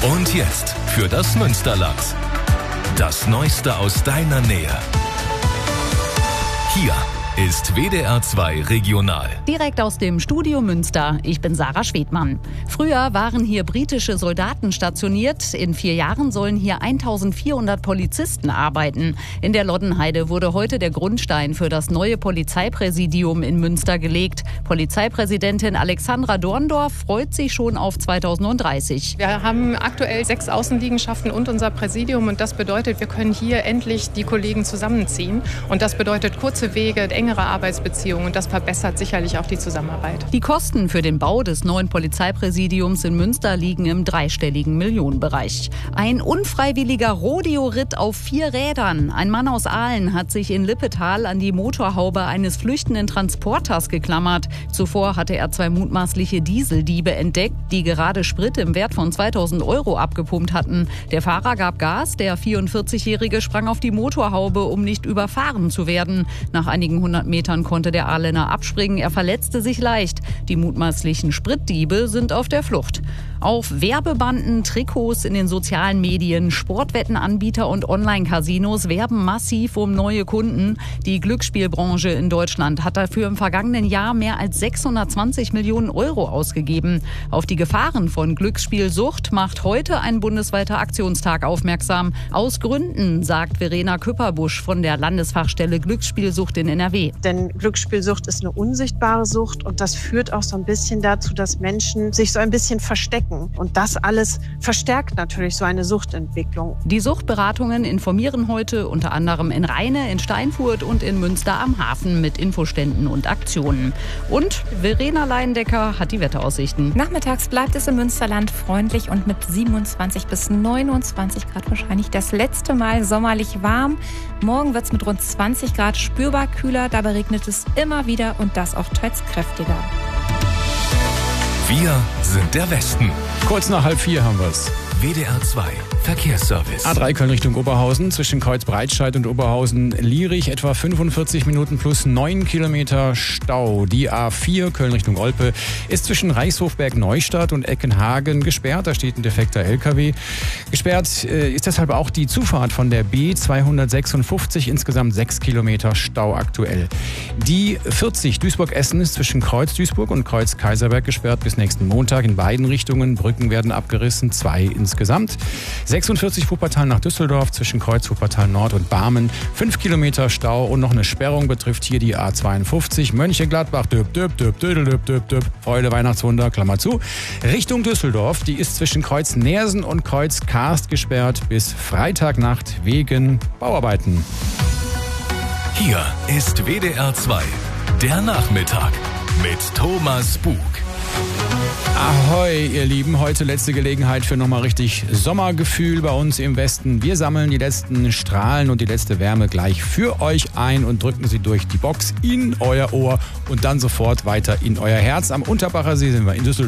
Und jetzt für das Münsterland. Das Neueste aus deiner Nähe. Hier ist WDR 2 Regional. Direkt aus dem Studio Münster. Ich bin Sarah Schwedmann. Früher waren hier britische Soldaten stationiert. In 4 Jahren sollen hier 1400 Polizisten arbeiten. In der Loddenheide wurde heute der Grundstein für das neue Polizeipräsidium in Münster gelegt. Polizeipräsidentin Alexandra Dorndorf freut sich schon auf 2030. Wir haben aktuell 6 Außenliegenschaften und unser Präsidium. Und das bedeutet, wir können hier endlich die Kollegen zusammenziehen. Und das bedeutet kurze Wege, engere Arbeitsbeziehungen. Und das verbessert sicherlich auch die Zusammenarbeit. Die Kosten für den Bau des neuen Polizeipräsidiums in Münster liegen im dreistelligen Millionenbereich. Ein unfreiwilliger Rodeo-Ritt auf 4 Rädern. Ein Mann aus Aalen hat sich in Lippetal an die Motorhaube eines flüchtenden Transporters geklammert. Zuvor hatte er 2 mutmaßliche Dieseldiebe entdeckt, die gerade Sprit im Wert von 2000 € abgepumpt hatten. Der Fahrer gab Gas, der 44-Jährige sprang auf die Motorhaube, um nicht überfahren zu werden. Nach einigen 100 Metern konnte der Aalener abspringen. Er verletzte sich leicht. Die mutmaßlichen Spritdiebe sind auf der Flucht. Auf Werbebanden, Trikots in den sozialen Medien, Sportwettenanbieter und Online-Casinos werben massiv um neue Kunden. Die Glücksspielbranche in Deutschland hat dafür im vergangenen Jahr mehr als 620 Millionen € ausgegeben. Auf die Gefahren von Glücksspielsucht macht heute ein bundesweiter Aktionstag aufmerksam. Aus Gründen, sagt Verena Küpperbusch von der Landesfachstelle Glücksspielsucht in NRW. Denn Glücksspielsucht ist eine unsichtbare Sucht und das führt auch so ein bisschen dazu, dass Menschen sich so ein bisschen verstecken. Und das alles verstärkt natürlich so eine Suchtentwicklung. Die Suchtberatungen informieren heute unter anderem in Rheine, in Steinfurt und in Münster am Hafen mit Infoständen und Aktionen. Und Verena Leindecker hat die Wetteraussichten. Nachmittags bleibt es im Münsterland freundlich und mit 27 bis 29 Grad wahrscheinlich das letzte Mal sommerlich warm. Morgen wird es mit rund 20 Grad spürbar kühler. Dabei regnet es immer wieder und das auch teils kräftiger. Wir sind der Westen. Kurz nach 3:30 haben wir es. WDR 2 Verkehrsservice. A3 Köln Richtung Oberhausen, zwischen Kreuz-Breitscheid und Oberhausen-Lierich etwa 45 Minuten plus 9 Kilometer Stau. Die A4 Köln Richtung Olpe ist zwischen Reichshofberg-Neustadt und Eckenhagen gesperrt. Da steht ein defekter LKW. Gesperrt ist deshalb auch die Zufahrt von der B256, insgesamt 6 Kilometer Stau aktuell. Die 40 Duisburg-Essen ist zwischen Kreuz-Duisburg und Kreuz-Kaiserberg gesperrt bis nächsten Montag in beiden Richtungen. Brücken werden abgerissen, 2 insgesamt. 46 Wuppertal nach Düsseldorf zwischen Kreuz Wuppertal Nord und Barmen. 5 Kilometer Stau und noch eine Sperrung betrifft hier die A52 Mönchengladbach. Freude Weihnachtswunder, Klammer zu. Richtung Düsseldorf, die ist zwischen Kreuz Neersen und Kreuz Karst gesperrt bis Freitagnacht wegen Bauarbeiten. Hier ist WDR 2, der Nachmittag mit Thomas Bug. Ahoi, ihr Lieben. Heute letzte Gelegenheit für nochmal richtig Sommergefühl bei uns im Westen. Wir sammeln die letzten Strahlen und die letzte Wärme gleich für euch ein und drücken sie durch die Box in euer Ohr und dann sofort weiter in euer Herz. Am Unterbacher See sind wir in Düsseldorf.